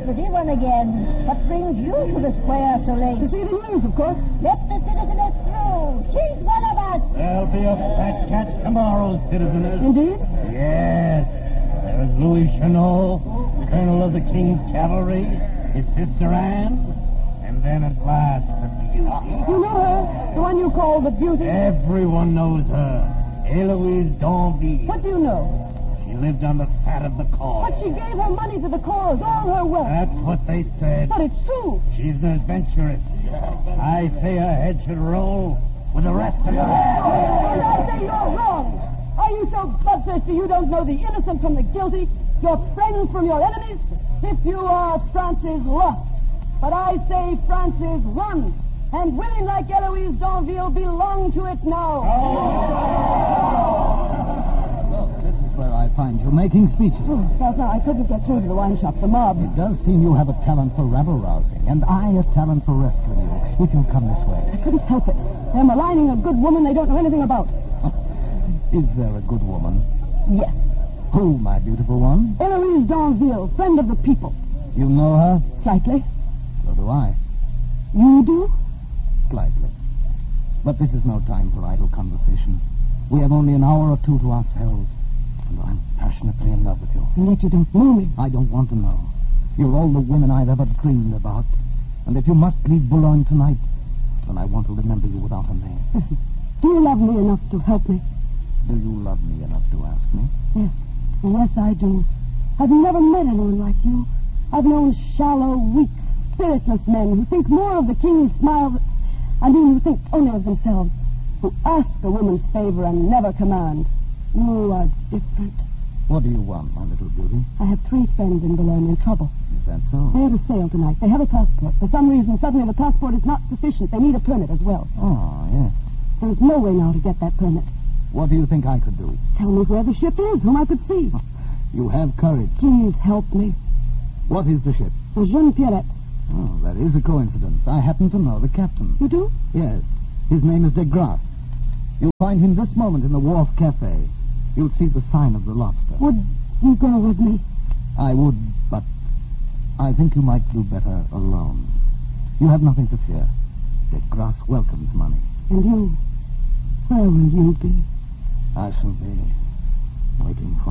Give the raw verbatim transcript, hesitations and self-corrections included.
pretty one again. What brings you to the square so late? To see the news, of course. Let the citizeness through. She's one of us. There'll be a fat catch tomorrow, citizeness. Indeed? Yes. There's Louis Chenot, colonel of the King's Cavalry, his sister Anne, and then at last the beauty. You know her? The one you call the beauty? Everyone knows her. Eloise Danville. What do you know? She lived on the fat of the cause. But she gave her money to the cause, all her wealth. That's what they said. But it's true. She's an adventuress. I say her head should roll with the rest of her. And I say you're wrong. Are you so bloodthirsty you don't know the innocent from the guilty, your friends from your enemies? If you are, France is lost. But I say France is won. And women like Eloise Danville belong to it now. This is where I find you making speeches. Oh, Father, I couldn't get through to the wine shop. The mob. It does seem you have a talent for rabble-rousing, and I a talent for rescuing you. If you'll come this way. I couldn't help it. They're maligning a good woman they don't know anything about. Is there a good woman? Yes. Who, my beautiful one? Eloise Danville, friend of the people. You know her? Slightly. So do I. You do? Slightly. But this is no time for idle conversation. We have only an hour or two to ourselves. And I'm passionately in love with you. And yet you don't know me. I don't want to know. You're all the women I've ever dreamed about. And if you must leave Boulogne tonight, then I want to remember you without a name. Listen, do you love me enough to help me? Do you love me enough to ask me? Yes. Yes, I do. I've never met anyone like you. I've known shallow, weak, spiritless men who think more of the king's smile... I mean, who think only of themselves, who ask a woman's favor and never command. You are different. What do you want, my little beauty? I have three friends in Boulogne in trouble. Is that so? They're to sail tonight. They have a passport. For some reason, suddenly the passport is not sufficient. They need a permit as well. Oh, yes. There's no way now to get that permit. What do you think I could do? Tell me where the ship is, whom I could see. You have courage. Please help me. What is the ship? The Jeune Pierrette. Oh, that is a coincidence. I happen to know the captain. You do? Yes. His name is de Grasse. You'll find him this moment in the Wharf Cafe. You'll see the sign of the lobster. Would you go with me? I would, but I think you might do better alone. You have nothing to fear. De Grasse welcomes money. And you? Where will you be? I shall be waiting for